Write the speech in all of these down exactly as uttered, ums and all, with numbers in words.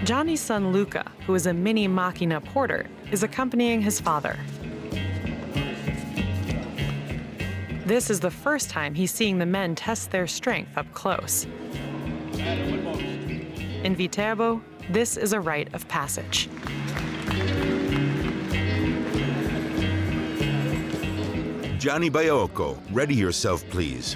Johnny's son Luca, who is a mini machina porter, is accompanying his father. This is the first time he's seeing the men test their strength up close. In Viterbo, this is a rite of passage. Johnny Baiocco, ready yourself, please.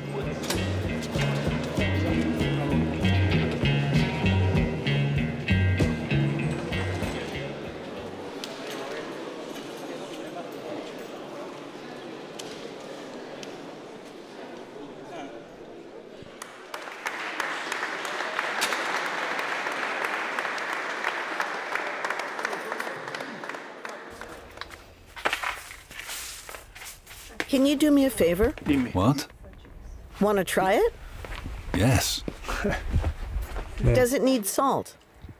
Can you do me a favor? What? Want to try it? Yes. Does it need salt?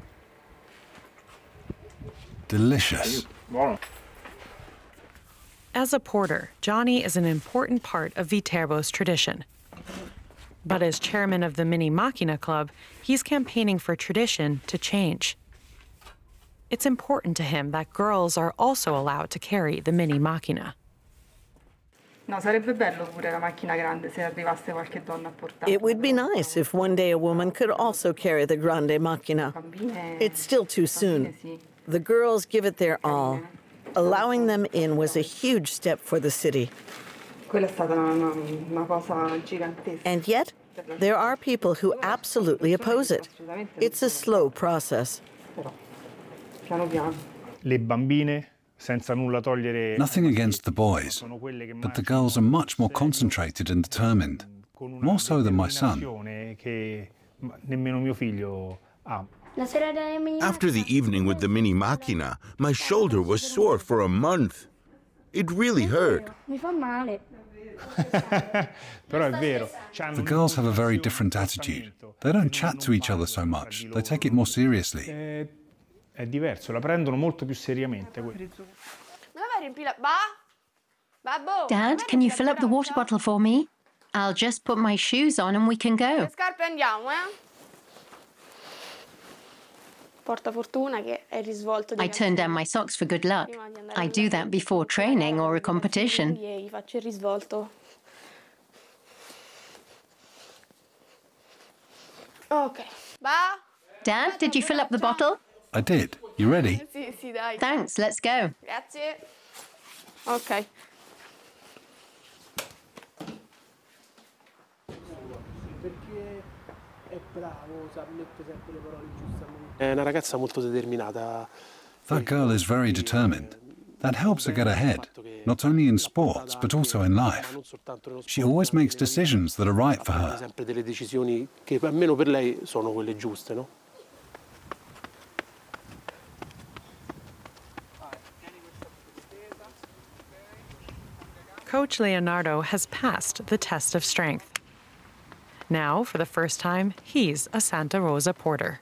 Delicious. As a porter, Johnny is an important part of Viterbo's tradition. But as chairman of the Mini Machina Club, he's campaigning for tradition to change. It's important to him that girls are also allowed to carry the Mini Machina. It would be nice if one day a woman could also carry the Grande Macchina. It's still too soon. The girls give it their all. Allowing them in was a huge step for the city. And yet, there are people who absolutely oppose it. It's a slow process. Le bambine, senza nulla togliere. Nothing against the boys, but the girls are much more concentrated and determined, more so than my son. After the evening with the Mini Machina, my shoulder was sore for a month. It really hurt. The girls have a very different attitude. They don't chat to each other so much. They take it more seriously. È diverso, la prendono molto più seriamente. Dad, can you fill up the water bottle for me? I'll just put my shoes on and we can go. I turn down my socks for good luck. I do that before training or a competition. Dad, did you fill up the bottle? I did. You ready? Thanks, let's go. Okay. That girl is very determined. That helps her get ahead, not only in sports, but also in life. She always makes decisions that are right for her. Coach Leonardo has passed the test of strength. Now, for the first time, he's a Santa Rosa porter.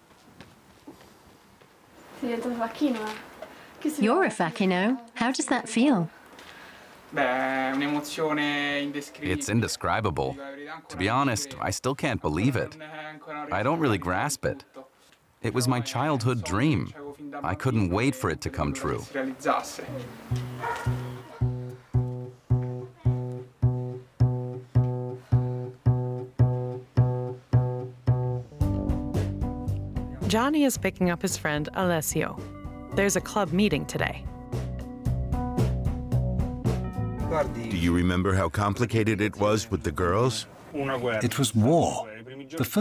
You're a facchino. How does that feel? It's indescribable. To be honest, I still can't believe it. I don't really grasp it. It was my childhood dream. I couldn't wait for it to come true. Johnny is picking up his friend Alessio. There's a club meeting today. Do you remember how complicated it was with the girls? It was war. The